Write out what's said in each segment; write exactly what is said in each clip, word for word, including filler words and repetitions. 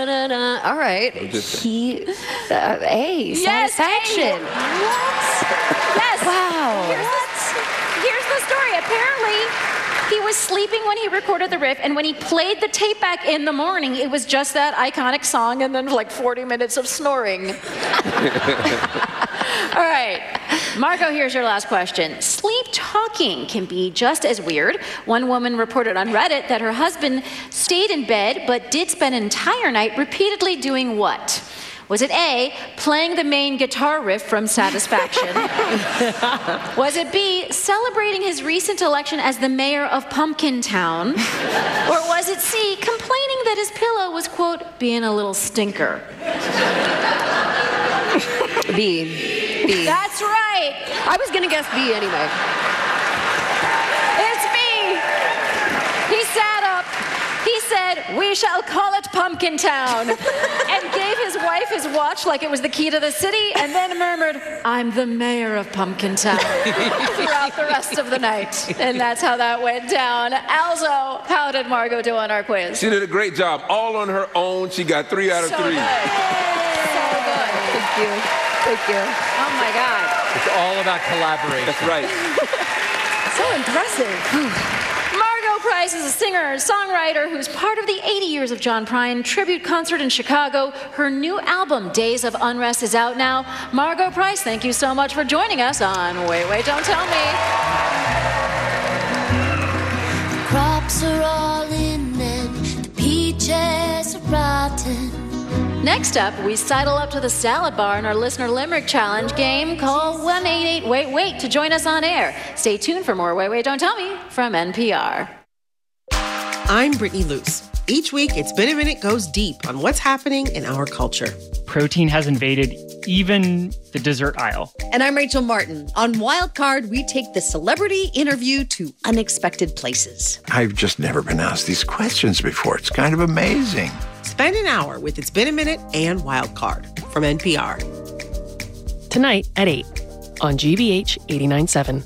Da-da-da. All right. He, uh, A, Yes, satisfaction. A. What? Yes. Wow. Here's the, here's the story. Apparently, he was sleeping when he recorded the riff, and when he played the tape back in the morning, it was just that iconic song and then like forty minutes of snoring. All right. Margot, here's your last question. Sleep talking can be just as weird. One woman reported on Reddit that her husband stayed in bed but did spend an entire night repeatedly doing what? Was it A, playing the main guitar riff from Satisfaction? Was it B, celebrating his recent election as the mayor of Pumpkin Town? Or was it C, complaining that his pillow was, quote, being a little stinker? B. B. That's right. I was going to guess B anyway. It's B. He sat up. He said, "We shall call it Pumpkin Town," and gave his wife his watch like it was the key to the city, and then murmured, "I'm the mayor of Pumpkin Town," throughout the rest of the night. And that's how that went down. Alzo, how did Margot do on our quiz? She did a great job, all on her own. She got three out of So three. good. So good. Thank you. Thank you. Oh my God. It's all about collaboration. That's right. So impressive. Margot Price is a singer, songwriter who's part of the eighty years of John Prine tribute concert in Chicago. Her new album, Days of Unrest, is out now. Margot Price, thank you so much for joining us on Wait, Wait, Don't Tell Me. Crops are all in and the peaches are rotten. Next up, we sidle up to the salad bar in our Listener Limerick Challenge game. Call one eight eight wait wait to join us on air. Stay tuned for more Wait, Wait, Don't Tell Me from N P R. I'm Brittany Luce. Each week, It's Been a Minute goes deep on what's happening in our culture. Protein has invaded even the dessert aisle. And I'm Rachel Martin. On Wildcard, we take the celebrity interview to unexpected places. I've just never been asked these questions before. It's kind of amazing. Spend an hour with It's Been a Minute and Wildcard from N P R. Tonight at eight on G B H eighty-nine point seven.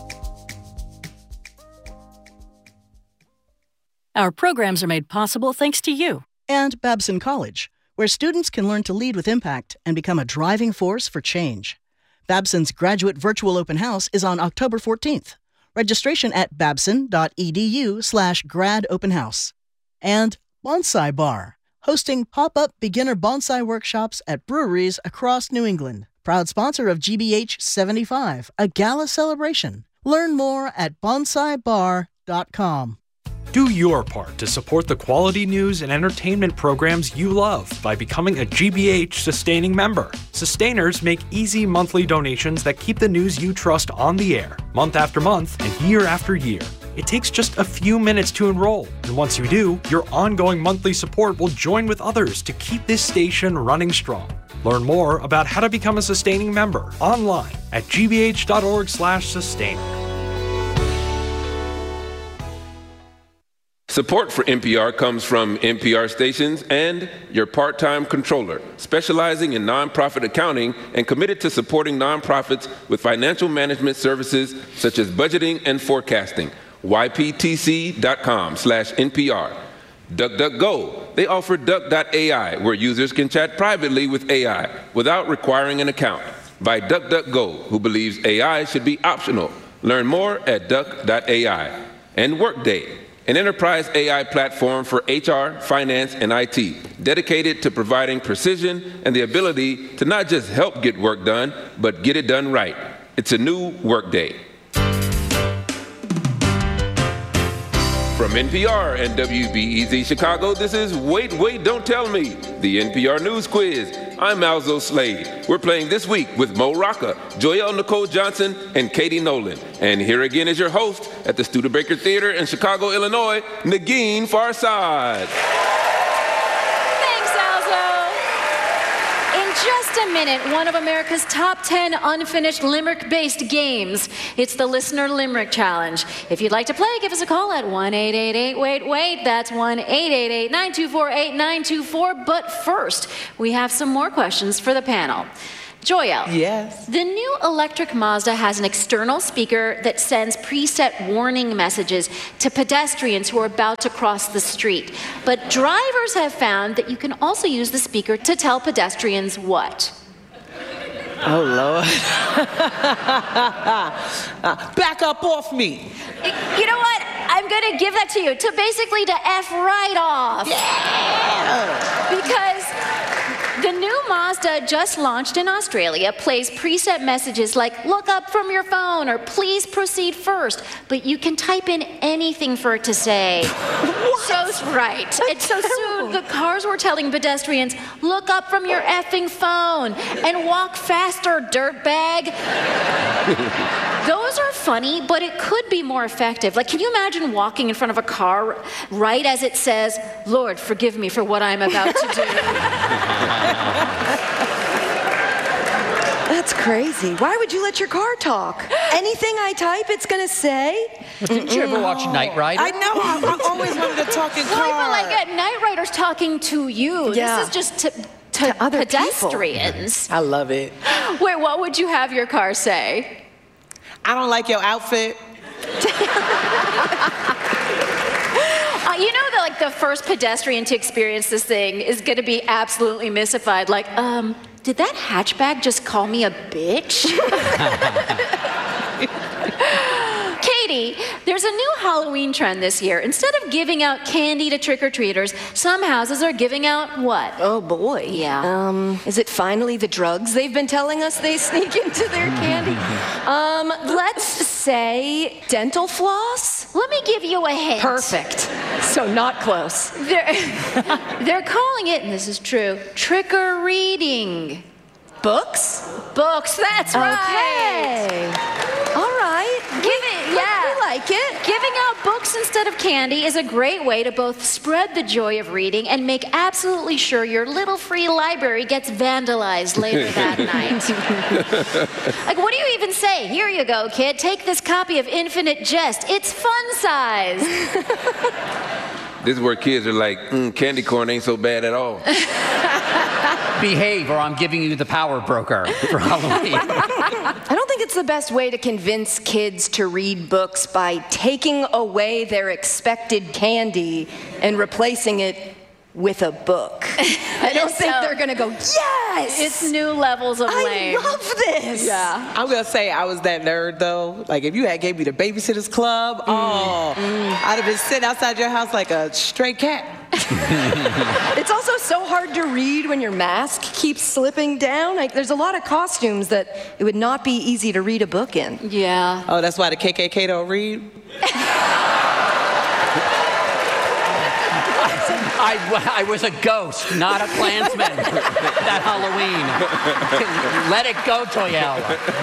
Our programs are made possible thanks to you. And Babson College, where students can learn to lead with impact and become a driving force for change. Babson's graduate virtual open house is on October fourteenth. Registration at babson.edu slash grad open house. And Bonsai Bar, hosting pop-up beginner bonsai workshops at breweries across New England. Proud sponsor of G B H seventy-five, a gala celebration. Learn more at bonsai bar dot com. Do your part to support the quality news and entertainment programs you love by becoming a G B H sustaining member. Sustainers make easy monthly donations that keep the news you trust on the air, month after month and year after year. It takes just a few minutes to enroll, and once you do, your ongoing monthly support will join with others to keep this station running strong. Learn more about how to become a sustaining member online at g b h dot org slash sustainer. Support for N P R comes from N P R stations and your part-time controller, specializing in nonprofit accounting and committed to supporting nonprofits with financial management services such as budgeting and forecasting. y p t c dot com slash N P R. DuckDuckGo. They offer duck dot A I, where users can chat privately with A I without requiring an account. By DuckDuckGo, who believes A I should be optional. Learn more at duck dot A I. And Workday, an enterprise A I platform for H R, finance, and I T, dedicated to providing precision and the ability to not just help get work done, but get it done right. It's a new Workday. From N P R and W B E Z Chicago, this is Wait, Wait, Don't Tell Me, the N P R News Quiz. I'm Alzo Slade. We're playing this week with Mo Rocca, Joyelle Nicole Johnson, and Katie Nolan. And here again is your host at the Studebaker Theater in Chicago, Illinois, Negin Farsad. Thanks, Alzo. In just a minute, one of America's top ten unfinished Limerick-based games. It's the Listener Limerick Challenge. If you'd like to play, give us a call at one eight eight eight wait wait. That's one eight eight eight nine two four eight nine two four. But first, we have some more questions for the panel. Joyelle. Yes. The new electric Mazda has an external speaker that sends preset warning messages to pedestrians who are about to cross the street. But drivers have found that you can also use the speaker to tell pedestrians what? Oh, Lord. uh, back up off me. You know what? I'm going to give that to you, to basically to F right off. Yeah! Because the new Mazda just launched in Australia plays preset messages like, look up from your phone, or please proceed first. But you can type in anything for it to say. So right. That's and so terrible. soon the cars were telling pedestrians, look up from your effing phone and walk faster, dirtbag. Those are funny, but it could be more effective. Like, can you imagine walking in front of a car right as it says, Lord, forgive me for what I'm about to do? That's crazy. Why would you let your car talk? Anything I type, it's going to say? Didn't you ever watch Knight Rider? I know. I, I always wanted to talk in car. Well, but like a Knight Rider's talking to you. Yeah. This is just to, to, To other pedestrians. I love it. Wait, what would you have your car say? I don't like your outfit. Uh, you know that like the first pedestrian to experience this thing is going to be absolutely mystified. Like, um, did that hatchback just call me a bitch? Katie, there's a new Halloween trend this year. Instead of giving out candy to trick-or-treaters, some houses are giving out what? Oh, boy. Yeah. Um, is it finally the drugs they've been telling us they sneak into their candy? Um, let's say dental floss? Let me give you a hint. Perfect. So not close. They're, they're calling it, and this is true, trick-or-reading. Books? Books, that's right. Okay. All right. Give it, yeah. We like it. Giving out books instead of candy is a great way to both spread the joy of reading and make absolutely sure your little free library gets vandalized later that night. Like, what do you even say? Here you go, kid. Take this copy of Infinite Jest. It's fun size. This is where kids are like, mm, candy corn ain't so bad at all. Behave, or I'm giving you the power broker for Halloween. I don't think it's the best way to convince kids to read books by taking away their expected candy and replacing it with a book. I don't So- think they're going to go, yes! It's new levels of lame. I love this! Yeah. I'm gonna say I was that nerd though. Like if you had gave me the Babysitters Club, Mm. oh, I'd have been sitting outside your house like a stray cat. It's also so hard to read when your mask keeps slipping down. Like, there's a lot of costumes that it would not be easy to read a book in. Yeah. Oh, that's why the K K K don't read? I, I was a ghost, not a Klansman. That Halloween. Let it go, Joyelle.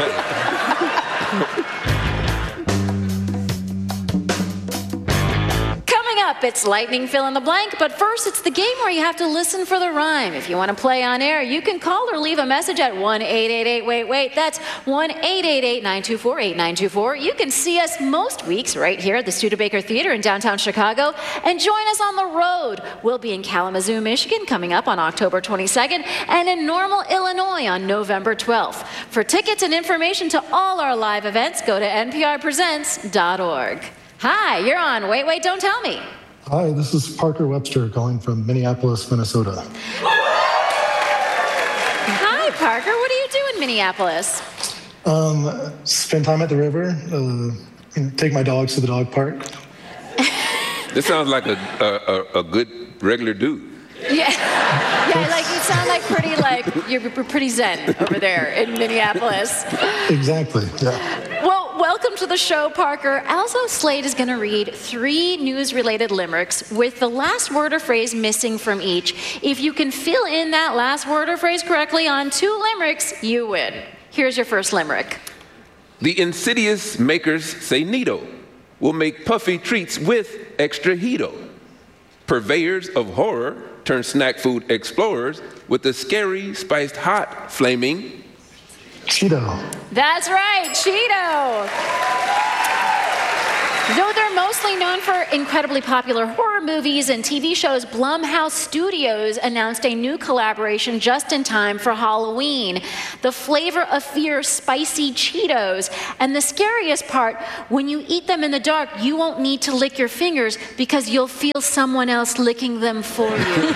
Coming up, it's lightning fill in the blank, but first it's the game where you have to listen for the rhyme. If you want to play on air, you can call or leave a message at one eight eight eight wait wait. That's one eight eight eight nine two four eight nine two four. You can see us most weeks right here at the Studebaker Theater in downtown Chicago, and join us on the road. We'll be in Kalamazoo, Michigan coming up on October twenty-second, and in Normal, Illinois on November twelfth. For tickets and information to all our live events, go to N P R presents dot org. Hi, you're on Wait, Wait, Don't Tell Me. Hi, this is Parker Webster calling from Minneapolis, Minnesota. Hi, Parker. What do you do in Minneapolis? Um, spend time at the river, uh, you know, take my dogs to the dog park. This sounds like a, a, a, a good regular dude. Yeah, yeah. Like you sound like pretty like you're pretty zen over there in Minneapolis. Exactly, yeah. Well, welcome to the show, Parker. Alzo Slade is going to read three news-related limericks with the last word or phrase missing from each. If you can fill in that last word or phrase correctly on two limericks, you win. Here's your first limerick. The insidious makers say Nito will make puffy treats with extra Hito. Purveyors of horror turn snack food explorers with the scary, spiced hot, flaming Cheeto. That's right, Cheeto. Though they're mostly known for incredibly popular horror movies and T V shows, Blumhouse Studios announced a new collaboration just in time for Halloween. The Flavor of Fear Spicy Cheetos. And the scariest part, when you eat them in the dark, you won't need to lick your fingers because you'll feel someone else licking them for you.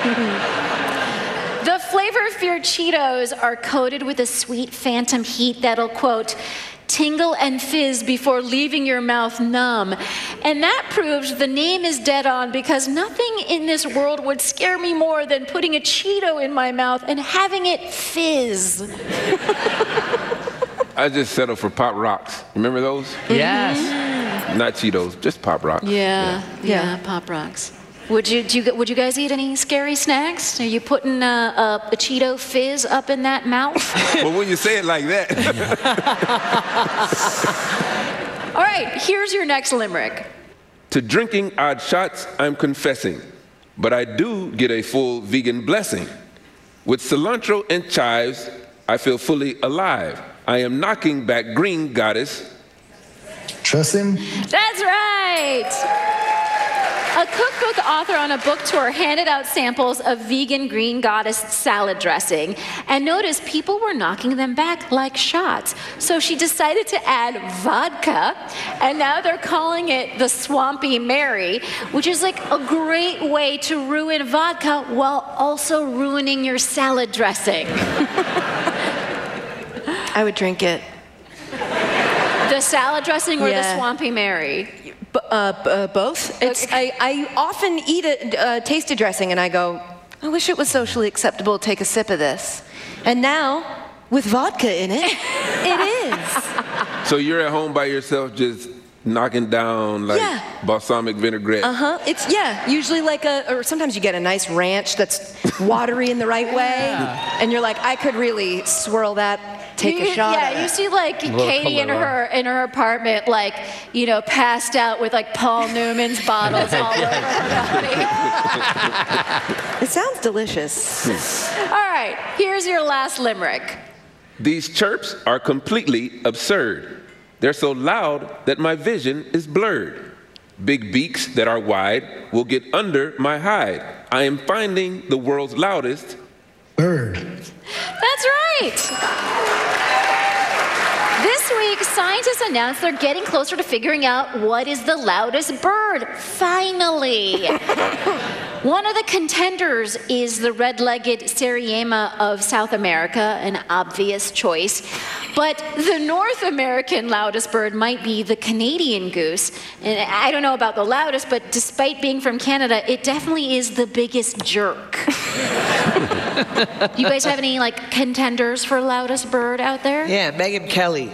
The Flavor of Fear Cheetos are coated with a sweet phantom heat that'll, quote, tingle and fizz before leaving your mouth numb. And that proves the name is dead on, because nothing in this world would scare me more than putting a Cheeto in my mouth and having it fizz. I just settled for Pop Rocks. Remember those? Yes. Mm-hmm. Not Cheetos, just Pop Rocks. Yeah, yeah, yeah, Pop Rocks. Would you, do you, would you guys eat any scary snacks? Are you putting uh, a, a Cheeto fizz up in that mouth? Well, when you say it like that. All right, here's your next limerick. To drinking odd shots, I'm confessing, but I do get a full vegan blessing. With cilantro and chives, I feel fully alive. I am knocking back green goddess. Dressing? That's right. A cookbook author on a book tour handed out samples of vegan Green Goddess salad dressing. And noticed people were knocking them back like shots. So she decided to add vodka, and now they're calling it the Swampy Mary, which is like a great way to ruin vodka while also ruining your salad dressing. I would drink it. The salad dressing or Yeah. the Swampy Mary? B- uh, b- uh, both. It's, I, I often eat a uh, tasted dressing and I go, I wish it was socially acceptable to take a sip of this. And now, with vodka in it, it is. So you're at home by yourself just knocking down like Yeah. balsamic vinaigrette. Uh-huh. It's, yeah, usually like a, or sometimes you get a nice ranch that's watery in the right way. And you're like, I could really swirl that, take You- a shot Yeah, of it. you see like little Katie in color, her in her apartment, like, you know, passed out with like Paul Newman's bottles all over her body. It sounds delicious. All right, here's your last limerick. These chirps are completely absurd. They're so loud that my vision is blurred. Big beaks that are wide will get under my hide. I am finding the world's loudest bird. That's right. This week, scientists announced they're getting closer to figuring out what is the loudest bird. Finally. One of the contenders is the red-legged Sariema of South America, an obvious choice. But the North American loudest bird might be the Canadian goose. And I don't know about the loudest, but despite being from Canada, it definitely is the biggest jerk. You guys have any like contenders for loudest bird out there? Yeah, Megan Kelly.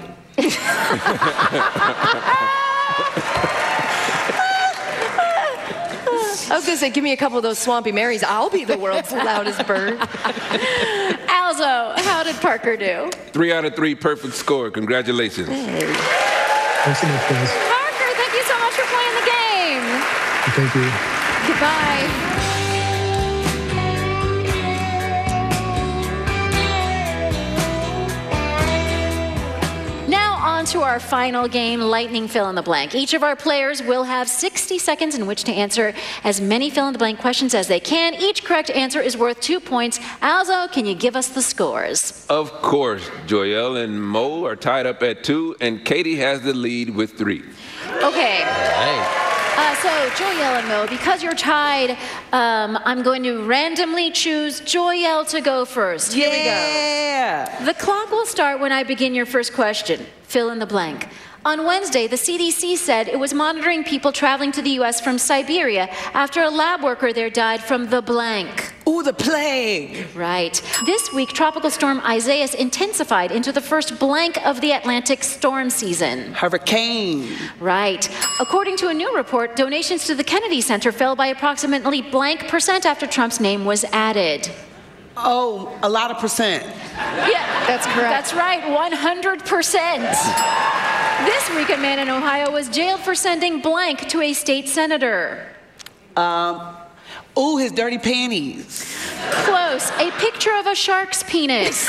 I was gonna say, give me a couple of those Swampy Marys. I'll be the world's loudest bird. Alzo, how did Parker do? three out of three perfect score. Congratulations. Thanks so much, guys. Parker, thank you so much for playing the game. Thank you. Goodbye. Now on to our final game, Lightning Fill in the Blank. Each of our players will have sixty seconds in which to answer as many fill in the blank questions as they can. Each correct answer is worth two points. Alzo, can you give us the scores? Of course, Joyelle and Mo are tied up at two, and Katie has the lead with three. Okay. Uh, so, Joyelle and Mo, because you're tied, um, I'm going to randomly choose Joyelle to go first. Here Yeah. we go. The clock will start when I begin your first question. Fill in the blank. On Wednesday, the C D C said it was monitoring people traveling to the U S from Siberia after a lab worker there died from the blank. Ooh, the plague. Right. This week, Tropical Storm Isaias intensified into the first blank of the Atlantic storm season. Hurricane. Right. According to a new report, donations to the Kennedy Center fell by approximately blank percent after Trump's name was added. Oh, a lot of percent. Yeah, That's correct. That's right, one hundred percent. This week, a man in Ohio was jailed for sending blank to a state senator. Um, ooh, his dirty panties. Close. A picture of a a shark's penis.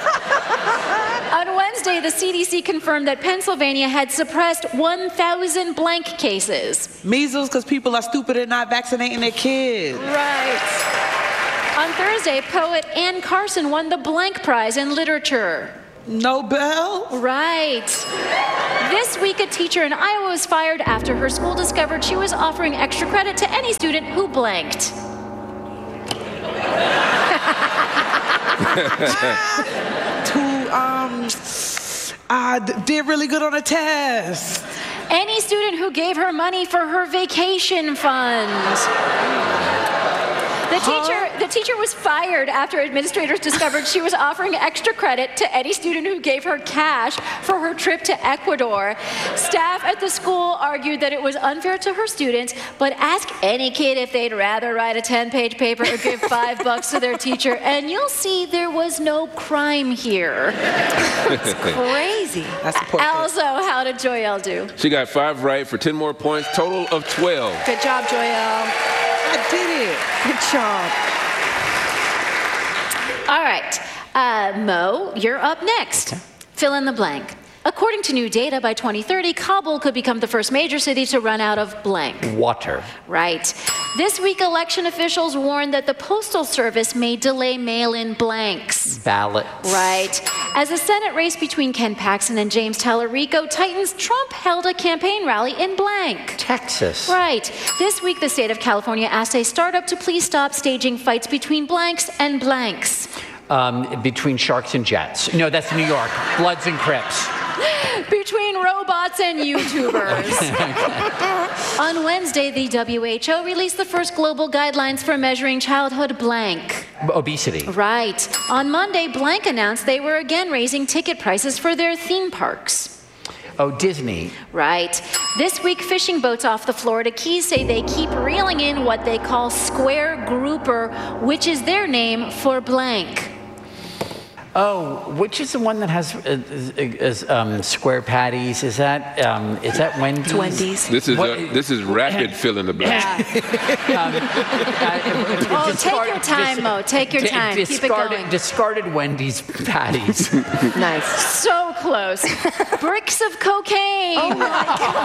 On Wednesday, the C D C confirmed that Pennsylvania had suppressed one thousand blank cases. Measles, because people are stupid and not vaccinating their kids. Right. On Thursday, poet Anne Carson won the Blank Prize in Literature. Nobel? Right. This week, a teacher in Iowa was fired after her school discovered she was offering extra credit to any student who blanked. Who um, uh, did really good on a test. Any student who gave her money for her vacation fund. The teacher, the teacher was fired after administrators discovered she was offering extra credit to any student who gave her cash for her trip to Ecuador. Staff at the school argued that it was unfair to her students, but ask any kid if they'd rather write a ten-page paper or give five bucks to their teacher, and you'll see there was no crime here. It's crazy. That's important. Also, how did Joyelle do? She got five right for ten more points, total of twelve. Good job, Joyelle. I did it. Good job. All right, uh, Mo, you're up next. Fill in the blank. According to new data, by twenty thirty, Kabul could become the first major city to run out of blank. Water. Right. This week, election officials warned that the Postal Service may delay mail-in blanks. Ballots. Right. As the Senate race between Ken Paxton and James Tallarico tightens, Trump held a campaign rally in blank. Texas. Right. This week, the state of California asked a startup to please stop staging fights between blanks and blanks. Um, between sharks and jets. No, that's New York. Bloods and Crips. Between robots and YouTubers. On Wednesday, the W H O released the first global guidelines for measuring childhood blank. Obesity. Right. On Monday, Blank announced they were again raising ticket prices for their theme parks. Oh, Disney. Right. This week, fishing boats off the Florida Keys say they keep reeling in what they call square grouper, which is their name for blank. Oh, which is the one that has uh, is, um, square patties? Is that um, is that Wendy's? It's Wendy's. This is a, this is rapid fill in the blank. Yeah. um, uh, oh, take your time, Mo. Take your time. Keep it going. Discarded Wendy's patties. Nice. So close. Bricks of cocaine. Oh my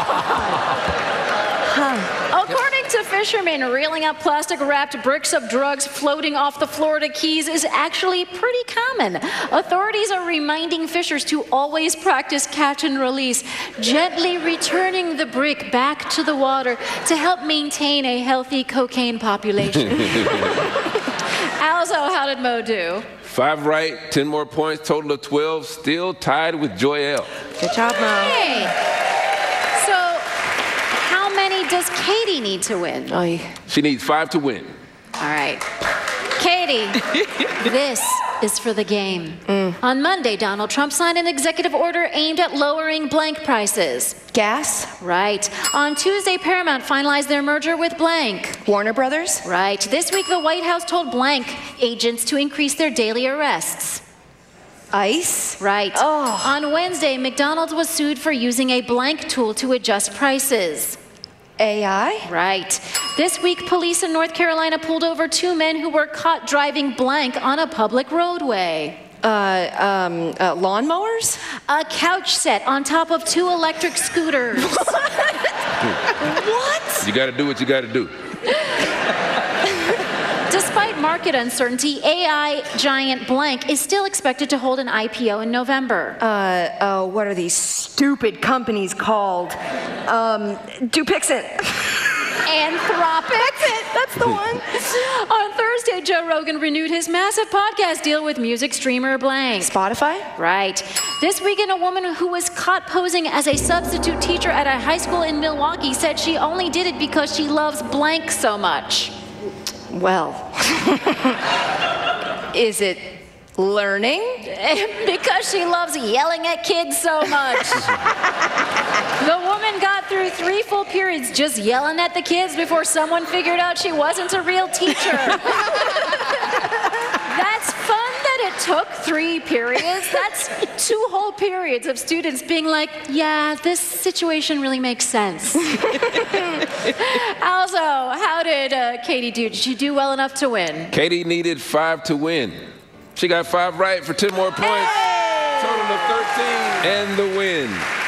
God. Huh. According to fishermen, reeling up plastic-wrapped bricks of drugs floating off the Florida Keys is actually pretty common. Authorities are reminding fishers to always practice catch and release, gently returning the brick back to the water to help maintain a healthy cocaine population. Also, how did Mo do? Five right, ten more points, total of twelve, still tied with Joyelle. Good job, Mo. Hey. So, how many does Katie need to win? Oh, yeah. She needs five to win. All right. Katie, this is for the game. Mm. On Monday, Donald Trump signed an executive order aimed at lowering blank prices. Gas? Right. On Tuesday, Paramount finalized their merger with blank. Warner Brothers? Right. This week, the White House told blank agents to increase their daily arrests. ICE? Right. Oh. On Wednesday, McDonald's was sued for using a blank tool to adjust prices. A I? Right. This week, police in North Carolina pulled over two men who were caught driving blank on a public roadway. Uh, um, uh, lawnmowers? A couch set on top of two electric scooters. What? You gotta do what you gotta do. Despite market uncertainty, A I giant blank is still expected to hold an I P O in November. Uh, uh, what are these stupid companies called? Um, Dupixent. Anthropic. That's it. That's the one. On Thursday, Joe Rogan renewed his massive podcast deal with music streamer blank. Spotify? Right. This weekend, a woman who was caught posing as a substitute teacher at a high school in Milwaukee said she only did it because she loves blank so much. Well, is it learning? Because she loves yelling at kids so much. The woman got through three full periods just yelling at the kids before someone figured out she wasn't a real teacher. That's fun that it took three periods. That's two whole periods of students being like, yeah, this situation really makes sense. Also, how did uh, Katie do? Did she do well enough to win? Katie needed five to win. She got five right for ten more points. Hey! Total of thirteen and the win.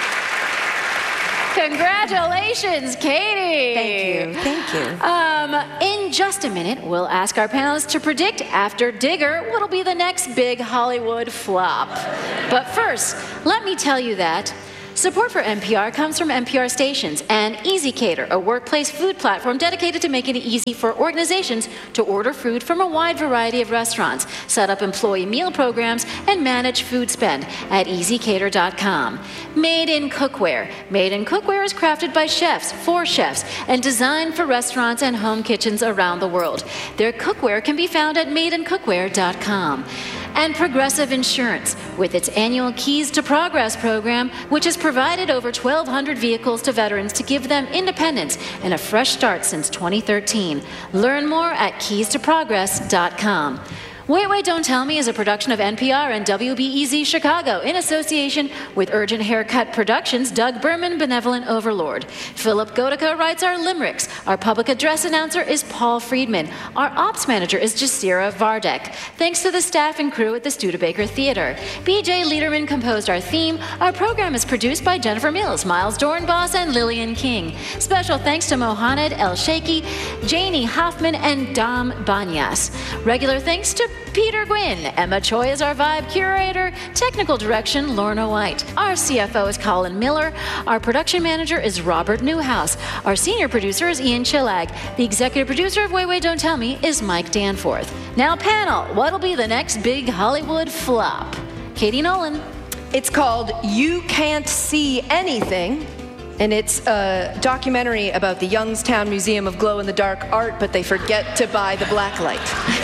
Congratulations, Katie. Thank you. Thank you. Um, in just a minute, we'll ask our panelists to predict after Digger what'll be the next big Hollywood flop. But first, let me tell you that support for N P R comes from N P R stations and Easy Cater, a workplace food platform dedicated to making it easy for organizations to order food from a wide variety of restaurants, set up employee meal programs, and manage food spend at easy cater dot com. Made in Cookware. Made in Cookware is crafted by chefs, for chefs, and designed for restaurants and home kitchens around the world. Their cookware can be found at made in cookware dot com. And Progressive Insurance, with its annual Keys to Progress program, which has provided over twelve hundred vehicles to veterans to give them independence and a fresh start since twenty thirteen. Learn more at keys to progress dot com. Wait, Wait, Don't Tell Me is a production of N P R and W B E Z Chicago in association with Urgent Haircut Productions' Doug Berman, Benevolent Overlord. Philip Gotica writes our limericks. Our public address announcer is Paul Friedman. Our ops manager is Jasira Vardek. Thanks to the staff and crew at the Studebaker Theater. B J Liederman composed our theme. Our program is produced by Jennifer Mills, Miles Dornbos, and Lillian King. Special thanks to Mohamed El Sheikhi, Janie Hoffman, and Dom Banyas. Regular thanks to Peter Gwynn. Emma Choi is our Vibe Curator. Technical direction, Lorna White. Our C F O is Colin Miller. Our production manager is Robert Newhouse. Our senior producer is Ian Chillag. The executive producer of Wait, Wait, Don't Tell Me is Mike Danforth. Now, panel, what'll be the next big Hollywood flop? Katie Nolan. It's called You Can't See Anything. And it's a documentary about the Youngstown Museum of Glow-in-the-Dark Art, but they forget to buy the black light.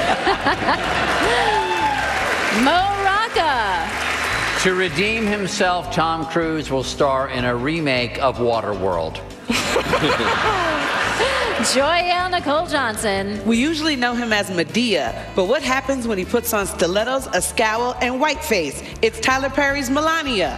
Mo Rocca. To redeem himself, Tom Cruise will star in a remake of Waterworld. Joyelle Nicole Johnson. We usually know him as Medea, but what happens when he puts on stilettos, a scowl, and whiteface? It's Tyler Perry's Melania.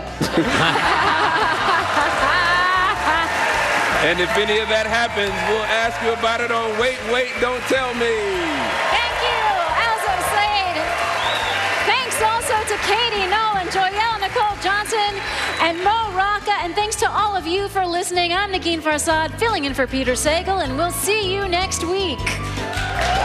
And if any of that happens, we'll ask you about it on Wait, Wait, Don't Tell Me. Thank you, Elza Said. Thanks also to Katie Nolan, Joyelle Nicole Johnson, and Mo Rocca. And thanks to all of you for listening. I'm Nagin Farsad, filling in for Peter Sagal, and we'll see you next week.